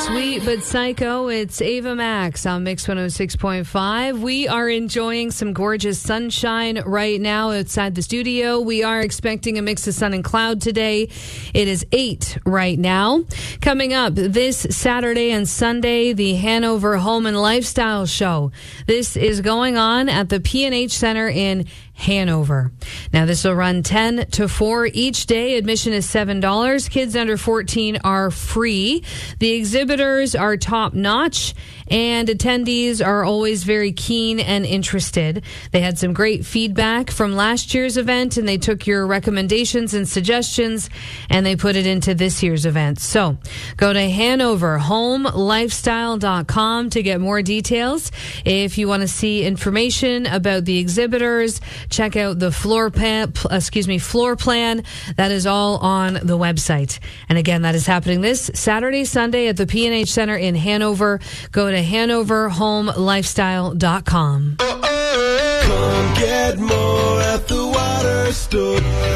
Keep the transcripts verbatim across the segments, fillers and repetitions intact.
Sweet but Psycho, it's Ava Max on Mix one oh six point five. We are enjoying some gorgeous sunshine right now outside the studio. We are expecting a mix of sun and cloud today. It is eight right now. Coming up this Saturday and Sunday, the Hanover Home and Lifestyle Show. This is going on at the P and H Center in Hanover. Now, this will run ten to four each day. Admission is seven dollars. Kids under fourteen are free. The exhibitors are top notch, and attendees are always very keen and interested. They had some great feedback from last year's event, and they took your recommendations and suggestions, and they put it into this year's event. So go to hanover home lifestyle dot com to get more details. If you want to see information about the exhibitors, check out the floor plan, excuse me, floor plan. That is all on the website. And again, that is happening this Saturday, Sunday at the P and H Center in Hanover. Go to hanover home lifestyle dot com. Oh, oh, come get more at the water store.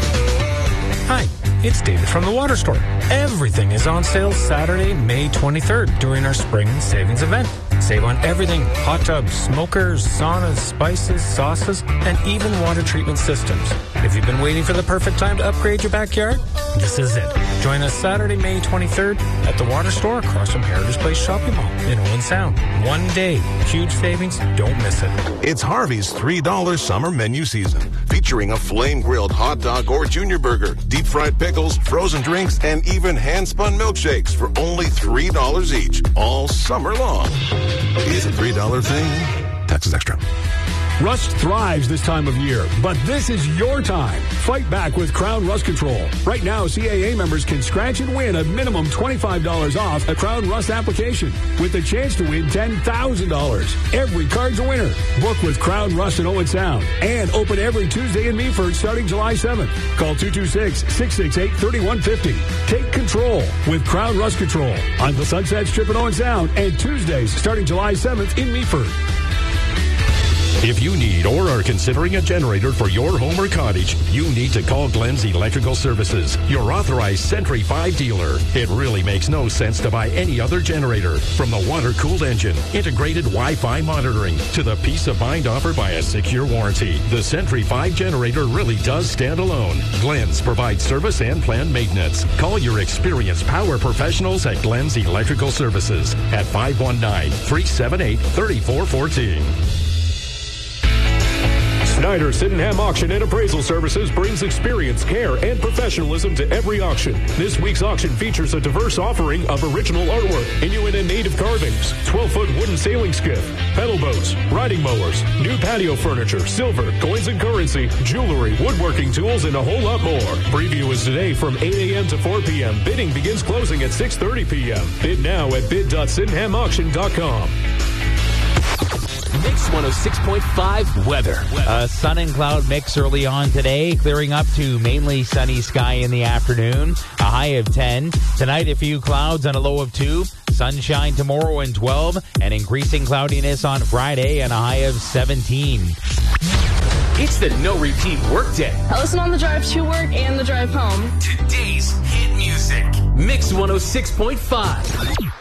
Hi, it's David from the Water Store. Everything is on sale Saturday, May twenty-third during our spring savings event. Save on everything: hot tubs, smokers, saunas, spices, sauces, and even water treatment systems. If you've been waiting for the perfect time to upgrade your backyard, this is it. Join us Saturday, May twenty-third at the Water Store across from Heritage Place Shopping Mall in Owen Sound. One day, huge savings, don't miss it. It's Harvey's three dollar summer menu season, featuring a flame-grilled hot dog or junior burger, deep-fried pickles, frozen drinks, and even hand-spun milkshakes for only three dollars each, all summer long. It's a three dollar thing. Taxes extra. Rust thrives this time of year, but this is your time. Fight back with Crown Rust Control. Right now, C A A members can scratch and win a minimum twenty-five dollars off a Crown Rust application with the chance to win ten thousand dollars. Every card's a winner. Book with Crown Rust in Owen Sound and open every Tuesday in Meaford starting July seventh. Call two two six, six six eight, three one five zero. Take control with Crown Rust Control on the Sunset Strip in Owen Sound and Tuesdays starting July seventh in Meaford. If you need or are considering a generator for your home or cottage, you need to call Glenn's Electrical Services, your authorized Sentry five dealer. It really makes no sense to buy any other generator. From the water-cooled engine, integrated Wi-Fi monitoring, to the peace of mind offered by a secure warranty, the Sentry five generator really does stand alone. Glenn's provides service and planned maintenance. Call your experienced power professionals at Glenn's Electrical Services at five one nine, three seven eight, three four one four. Snyder Sydenham Auction and Appraisal Services brings experience, care, and professionalism to every auction. This week's auction features a diverse offering of original artwork, Inuit and native carvings, twelve-foot wooden sailing skiff, pedal boats, riding mowers, new patio furniture, silver, coins and currency, jewelry, woodworking tools, and a whole lot more. Preview is today from eight a.m. to four p.m. Bidding begins closing at six thirty p.m. Bid now at bid dot sydenham auction dot com. Mix one oh six point five weather. A sun and cloud mix early on today, clearing up to mainly sunny sky in the afternoon. A high of ten. Tonight, a few clouds and a low of two. Sunshine tomorrow and twelve. And increasing cloudiness on Friday and a high of seventeen. It's the no repeat workday. I listen on the drive to work and the drive home. Today's hit music. Mix one oh six point five.